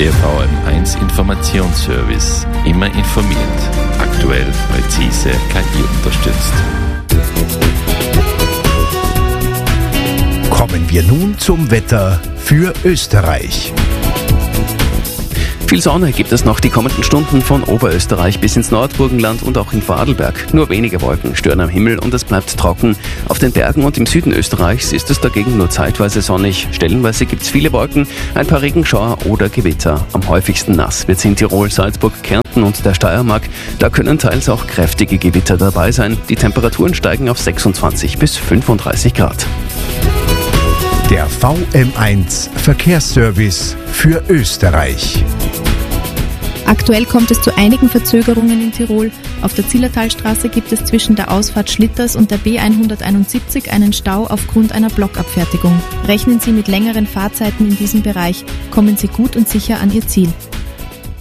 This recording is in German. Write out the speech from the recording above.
Der VM1 Informationsservice. Immer informiert. Aktuell, präzise, KI unterstützt. Kommen wir nun zum Wetter für Österreich. Viel Sonne gibt es noch die kommenden Stunden von Oberösterreich bis ins Nordburgenland und auch in Vorarlberg. Nur wenige Wolken stören am Himmel und es bleibt trocken. Auf den Bergen und im Süden Österreichs ist es dagegen nur zeitweise sonnig. Stellenweise gibt es viele Wolken, ein paar Regenschauer oder Gewitter. Am häufigsten nass wird es in Tirol, Salzburg, Kärnten und der Steiermark. Da können teils auch kräftige Gewitter dabei sein. Die Temperaturen steigen auf 26 bis 35 Grad. Der VM1 Verkehrsservice für Österreich. Aktuell kommt es zu einigen Verzögerungen in Tirol. Auf der Zillertalstraße gibt es zwischen der Ausfahrt Schlitters und der B171 einen Stau aufgrund einer Blockabfertigung. Rechnen Sie mit längeren Fahrzeiten in diesem Bereich. Kommen Sie gut und sicher an Ihr Ziel.